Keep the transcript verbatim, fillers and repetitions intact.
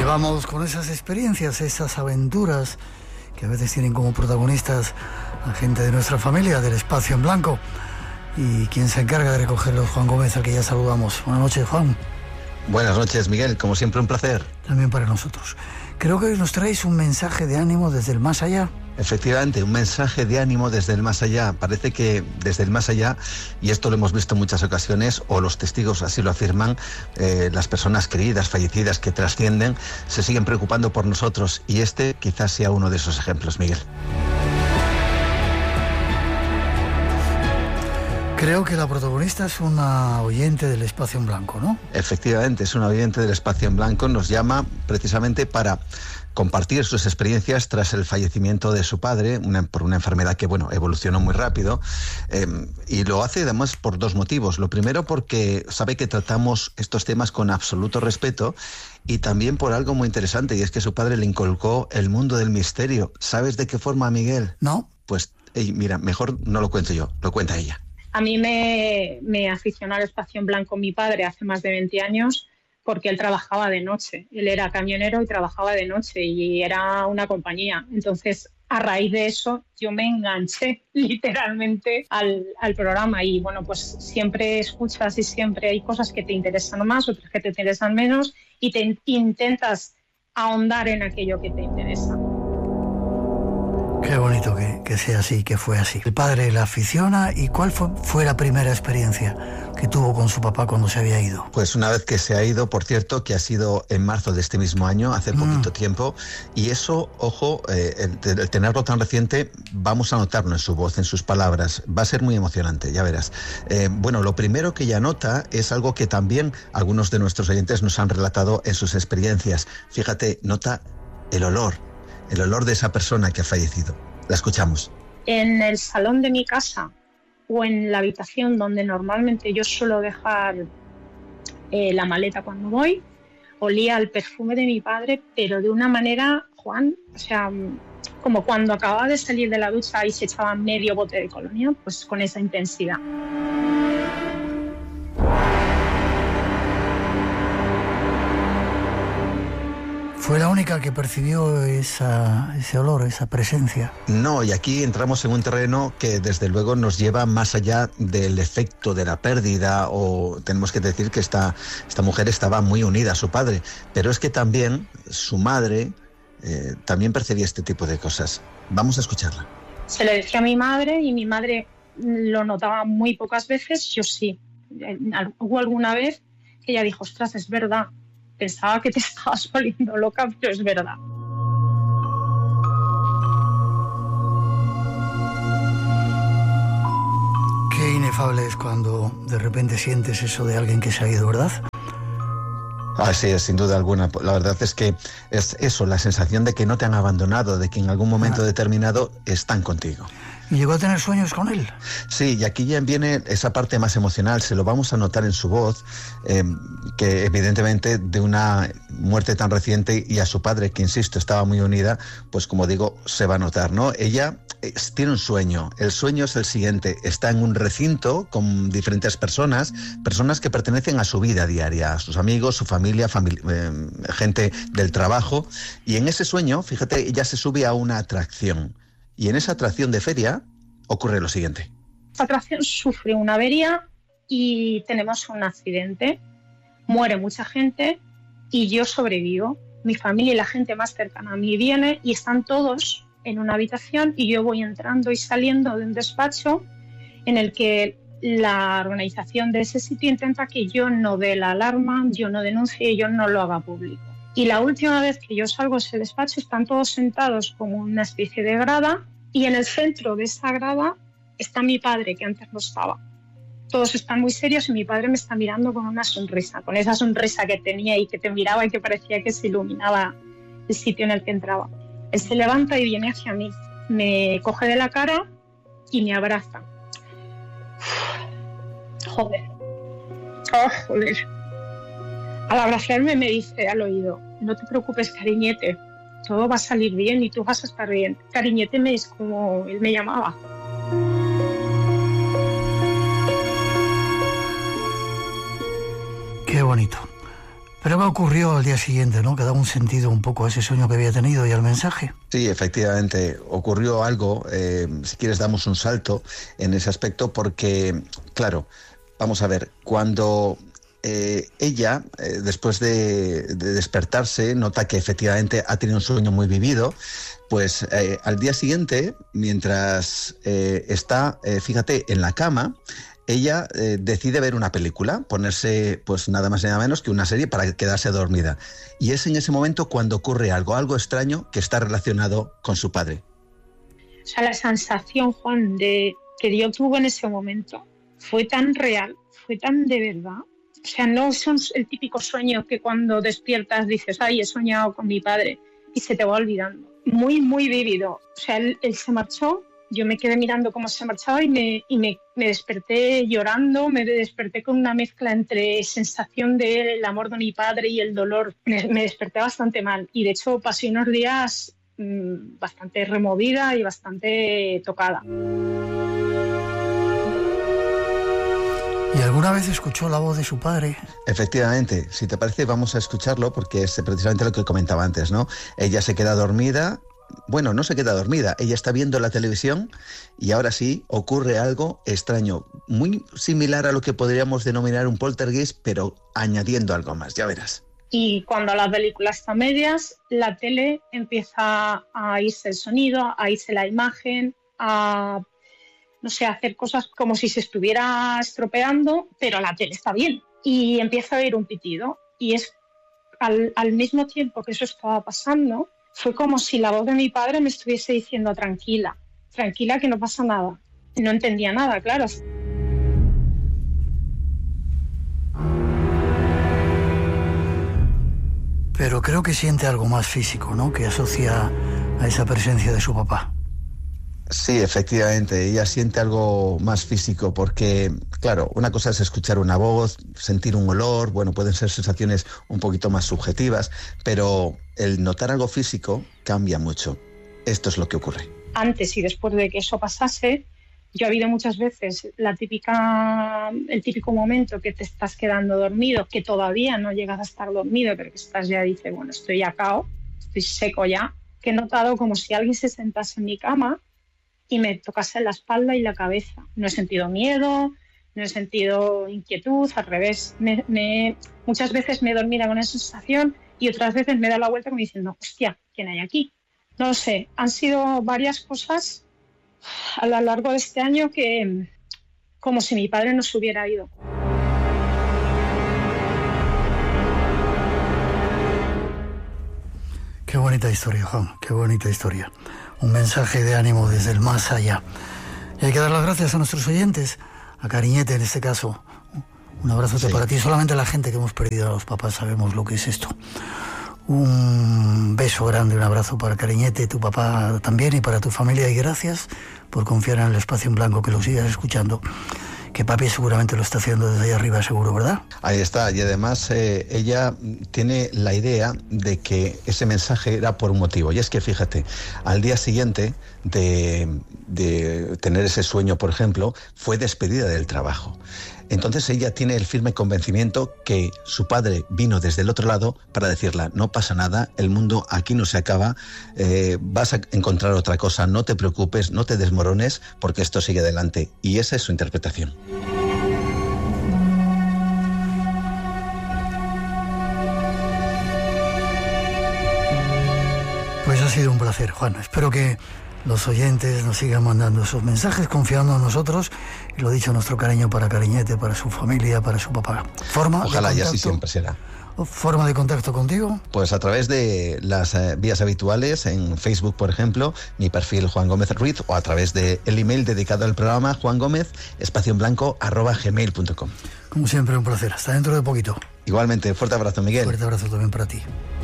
vamos con esas experiencias, esas aventuras que a veces tienen como protagonistas a gente de nuestra familia, del Espacio en Blanco. Y quien se encarga de recogerlos, Juan Gómez, al que ya saludamos. Buenas noches, Juan. Buenas noches, Miguel. Como siempre, un placer. También para nosotros. Creo que hoy nos traéis un mensaje de ánimo desde el más allá. Efectivamente, un mensaje de ánimo desde el más allá. Parece que desde el más allá, y esto lo hemos visto en muchas ocasiones, o los testigos así lo afirman, eh, las personas queridas, fallecidas, que trascienden, se siguen preocupando por nosotros. Y este quizás sea uno de esos ejemplos, Miguel. Creo que la protagonista es una oyente del Espacio en Blanco, ¿no? Efectivamente, es una oyente del Espacio en Blanco. Nos llama precisamente para compartir sus experiencias tras el fallecimiento de su padre, una, por una enfermedad que, bueno, evolucionó muy rápido. Eh, y lo hace además por dos motivos. Lo primero, porque sabe que tratamos estos temas con absoluto respeto, y también por algo muy interesante, y es que su padre le inculcó el mundo del misterio. ¿Sabes de qué forma, Miguel? No. Pues, hey, mira, mejor no lo cuento yo, lo cuenta ella. A mí me, me aficionó al Espacio en Blanco mi padre hace más de veinte años porque él trabajaba de noche. Él era camionero y trabajaba de noche y era una compañía. Entonces, a raíz de eso, yo me enganché literalmente al, al programa y, bueno, pues siempre escuchas y siempre hay cosas que te interesan más, otras que te interesan menos y te intentas ahondar en aquello que te interesa. Qué bonito que, que sea así, que fue así. El padre la aficiona. ¿Y cuál fue, fue la primera experiencia que tuvo con su papá cuando se había ido? Pues una vez que se ha ido, por cierto, que ha sido en marzo de este mismo año, hace poquito mm. tiempo, y eso, ojo, eh, el, el tenerlo tan reciente, vamos a notarlo en su voz, en sus palabras. Va a ser muy emocionante, ya verás. Eh, bueno, lo primero que ella nota es algo que también algunos de nuestros oyentes nos han relatado en sus experiencias. Fíjate, nota el olor. El olor de esa persona que ha fallecido. La escuchamos. En el salón de mi casa o en la habitación donde normalmente yo suelo dejar eh, la maleta cuando voy, olía el perfume de mi padre, pero de una manera, Juan, o sea, como cuando acababa de salir de la ducha y se echaba medio bote de colonia, pues con esa intensidad. ¿Fue la única que percibió esa, ese olor, esa presencia? No, y aquí entramos en un terreno que desde luego nos lleva más allá del efecto de la pérdida, o tenemos que decir que esta, esta mujer estaba muy unida a su padre, pero es que también su madre eh, también percibía este tipo de cosas. Vamos a escucharla. Se lo decía a mi madre y mi madre lo notaba muy pocas veces, yo sí. Hubo alguna vez que ella dijo, ostras, es verdad. Pensaba que te estabas volviendo loca, pero es verdad. Qué inefable es cuando de repente sientes eso de alguien que se ha ido, ¿verdad? Así es, sin duda alguna. La verdad es que es eso, la sensación de que no te han abandonado, de que en algún momento ah. determinado están contigo. ¿Y llegó a tener sueños con él? Sí, y aquí ya viene esa parte más emocional, se lo vamos a notar en su voz, eh, que evidentemente de una muerte tan reciente y a su padre, que insisto, estaba muy unida, pues como digo, se va a notar, ¿no? Ella eh, tiene un sueño, el sueño es el siguiente, está en un recinto con diferentes personas, personas que pertenecen a su vida diaria, a sus amigos, su familia, famili- eh, gente del trabajo, y en ese sueño, fíjate, ella se sube a una atracción. Y en esa atracción de feria ocurre lo siguiente. Esta atracción sufre una avería y tenemos un accidente. Muere mucha gente y yo sobrevivo. Mi familia y la gente más cercana a mí viene y están todos en una habitación y yo voy entrando y saliendo de un despacho en el que la organización de ese sitio intenta que yo no dé la alarma, yo no denuncie y yo no lo haga público. Y la última vez que yo salgo de ese despacho están todos sentados como una especie de grada y en el centro de esa grada está mi padre, que antes no estaba. Todos están muy serios y mi padre me está mirando con una sonrisa, con esa sonrisa que tenía y que te miraba y que parecía que se iluminaba el sitio en el que entraba. Él se levanta y viene hacia mí, me coge de la cara y me abraza. Joder. Oh, joder. Al abrazarme me dice al oído, no te preocupes, cariñete, todo va a salir bien y tú vas a estar bien. Cariñete me es como él me llamaba. Qué bonito. Pero ¿qué ocurrió al día siguiente, no? Que daba un sentido un poco a ese sueño que había tenido y al mensaje. Sí, efectivamente, ocurrió algo. Eh, si quieres damos un salto en ese aspecto porque, claro, vamos a ver, cuando eh, ella, eh, después de, de despertarse, nota que efectivamente ha tenido un sueño muy vivido, pues eh, al día siguiente, mientras eh, está, eh, fíjate, en la cama, ella eh, decide ver una película, ponerse pues nada más y nada menos que una serie para quedarse dormida. Y es en ese momento cuando ocurre algo, algo extraño que está relacionado con su padre. O sea, la sensación, Juan, de que yo tuve en ese momento fue tan real, fue tan de verdad. O sea, no son el típico sueño que cuando despiertas dices, ay, he soñado con mi padre, y se te va olvidando. Muy, muy vívido. O sea, él, él se marchó. Yo me quedé mirando cómo se marchaba y, me, y me, me desperté llorando, me desperté con una mezcla entre sensación del amor de mi padre y el dolor. Me, me desperté bastante mal y de hecho pasé unos días mmm, bastante removida y bastante tocada. ¿Y alguna vez escuchó la voz de su padre? Efectivamente, si te parece vamos a escucharlo porque es precisamente lo que comentaba antes, ¿no? Ella se queda dormida. Bueno, no se queda dormida, ella está viendo la televisión y ahora sí ocurre algo extraño, muy similar a lo que podríamos denominar un poltergeist, pero añadiendo algo más, ya verás. Y cuando la película está a medias, la tele empieza a irse el sonido, a irse la imagen, a, no sé, a hacer cosas como si se estuviera estropeando, pero la tele está bien. Y empieza a oír un pitido y es al, al mismo tiempo que eso estaba pasando, fue como si la voz de mi padre me estuviese diciendo tranquila, tranquila que no pasa nada. No entendía nada, claro. Pero creo que siente algo más físico, ¿no? Que asocia a esa presencia de su papá. Sí, efectivamente, ella siente algo más físico porque, claro, una cosa es escuchar una voz, sentir un olor, bueno, pueden ser sensaciones un poquito más subjetivas, pero el notar algo físico cambia mucho. Esto es lo que ocurre. Antes y después de que eso pasase, yo he habido muchas veces la típica, el típico momento que te estás quedando dormido, que todavía no llegas a estar dormido, pero que estás ya, dices, bueno, estoy ya cao, estoy seco ya, que he notado como si alguien se sentase en mi cama y me tocase la espalda y la cabeza. No he sentido miedo, no he sentido inquietud, al revés. Me, me, muchas veces me he dormido con esa sensación y otras veces me he dado la vuelta como diciendo, hostia, ¿quién hay aquí? No lo sé, han sido varias cosas a lo largo de este año que como si mi padre no se hubiera ido. Qué bonita historia, Juan, qué bonita historia. Un mensaje de ánimo desde el más allá. Y hay que dar las gracias a nuestros oyentes, a Cariñete en este caso. Un abrazote sí. para ti. Solamente la gente que hemos perdido a los papás sabemos lo que es esto. Un beso grande, un abrazo para Cariñete, tu papá también, y para tu familia. Y gracias por confiar en el Espacio en Blanco, que lo sigas escuchando. Que papi seguramente lo está haciendo desde allá arriba, seguro, ¿verdad? Ahí está, y además eh, ella tiene la idea de que ese mensaje era por un motivo, y es que fíjate, al día siguiente de, de tener ese sueño, por ejemplo, fue despedida del trabajo. Entonces ella tiene el firme convencimiento que su padre vino desde el otro lado para decirle, no pasa nada, el mundo aquí no se acaba, eh, vas a encontrar otra cosa, no te preocupes, no te desmorones, porque esto sigue adelante. Y esa es su interpretación. Pues ha sido un placer, Juan. Espero que los oyentes nos sigan mandando esos mensajes, confiando en nosotros, y lo dicho, nuestro cariño para Cariñete, para su familia, para su papá. Forma Ojalá y así siempre será. ¿Forma de contacto contigo? Pues a través de las eh, vías habituales, en Facebook, por ejemplo, mi perfil Juan Gómez Ruiz, o a través del email dedicado al programa, Juan Gómez, espacio en blanco, arroba gmail punto com. Como siempre, un placer. Hasta dentro de poquito. Igualmente, fuerte abrazo, Miguel. Fuerte abrazo también para ti.